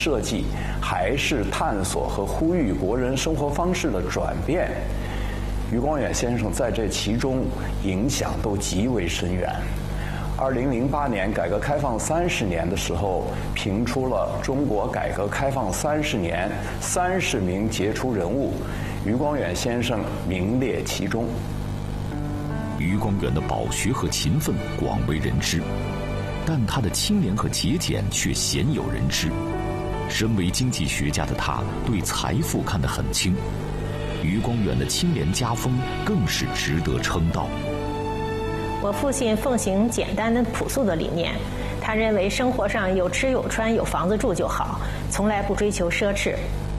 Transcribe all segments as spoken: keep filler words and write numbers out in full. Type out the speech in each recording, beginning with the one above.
设计，还是探索和呼吁国人生活方式的转变，余光远先生在这其中影响都极为深远。二零零八年改革开放三十年的时候，评出了中国改革开放三十年三十名杰出人物，余光远先生名列其中。 余光远的饱学和勤奋广为人知，但他的清廉和节俭却鲜有人知。身为经济学家的他，对财富看得很清。余光远的清廉家风更是值得称道。 我父亲奉行简单的朴素的理念，他认为生活上有吃有穿有房子住就好，从来不追求奢侈。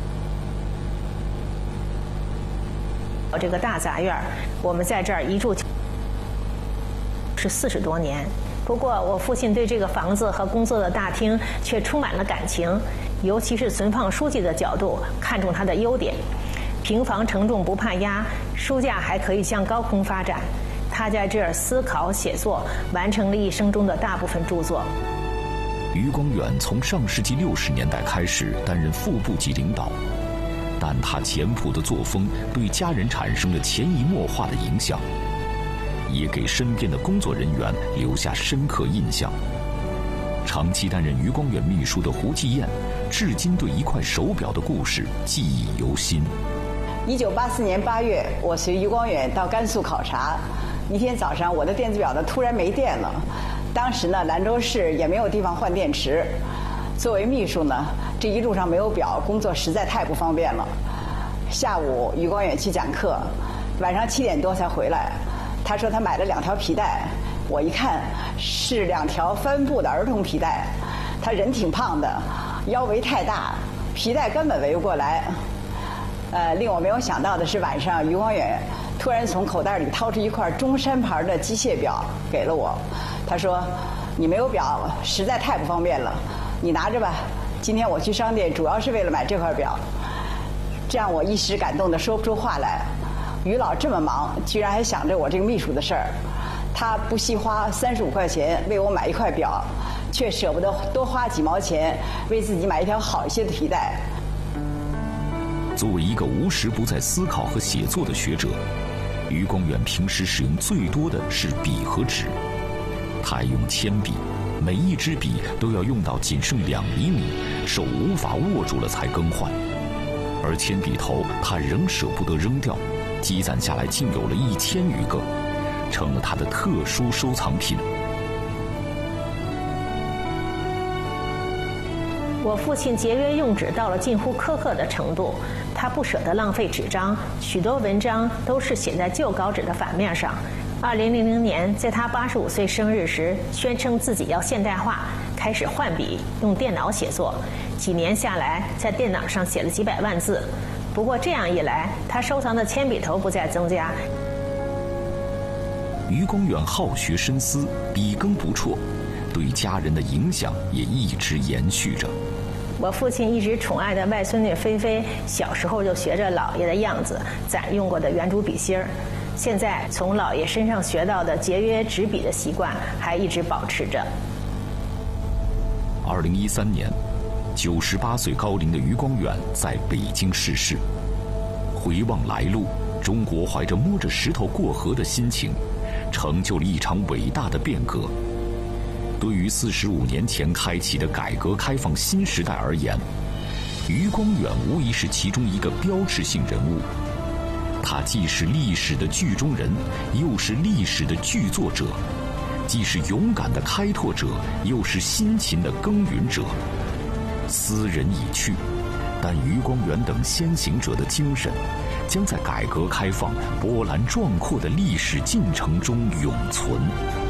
这个大杂院，我们在这儿一住是四十多年。不过我父亲对这个房子和工作的大厅却充满了感情，尤其是存放书籍的角度，看重它的优点。平房承重不怕压，书架还可以向高空发展。他在这儿思考写作，完成了一生中的大部分著作。 余光远从上世纪六十年代开始担任副部级领导，但他简朴的作风对家人产生了潜移默化的影响，也给身边的工作人员留下深刻印象。长期担任余光远秘书的胡继燕，至今对一块手表的故事记忆犹新。 一九八四年八月，我随余光远到甘肃考察。一天早上，我的电子表呢突然没电了。当时呢，兰州市也没有地方换电池。作为秘书呢，这一路上没有表，工作实在太不方便了。下午，余光远去讲课，晚上七点多才回来。他说他买了两条皮带，我一看是两条帆布的儿童皮带。他人挺胖的，腰围太大，皮带根本围不过来。呃，令我没有想到的是，晚上余光远突然从口袋里掏出一块中山牌的机械表给了我。他说：“你没有表，实在太不方便了，你拿着吧。今天我去商店主要是为了买这块表。”这让我一时感动得说不出话来。余老这么忙，居然还想着我这个秘书的事儿。他不惜花三十五块钱为我买一块表，却舍不得多花几毛钱为自己买一条好一些的皮带。 作为一个无时不在思考和写作的学者，余光远平时使用最多的是笔和纸。他爱用铅笔，每一支笔都要用到仅剩两厘米，手无法握住了才更换。而铅笔头他仍舍不得扔掉，积攒下来竟有了一千余个，成了他的特殊收藏品。 我父亲节约用纸到了近乎苛刻的程度，他不舍得浪费纸张，许多文章都是写在旧稿纸的反面上。二零零零年，在他八十五岁生日时，宣称自己要现代化，开始换笔，用电脑写作。几年下来，在电脑上写了几百万字。不过这样一来，他收藏的铅笔头不再增加。 余光远好学深思，笔耕不辍，对家人的影响也一直延续着。 我父亲一直宠爱的外孙女菲菲，小时候就学着姥爷的样子攒用过的圆珠笔芯儿，现在从姥爷身上学到的节约纸笔的习惯还一直保持着。 二零一三年，九十八岁高龄的余光远在北京逝世。回望来路，中国怀着摸着石头过河的心情，成就了一场伟大的变革。对于四十五年前开启的改革开放新时代而言，余光远无疑是其中一个标志性人物。他既是历史的剧中人，又是历史的剧作者，既是勇敢的开拓者，又是辛勤的耕耘者。斯人已去，但余光远等先行者的精神将在改革开放波澜壮阔的历史进程中永存。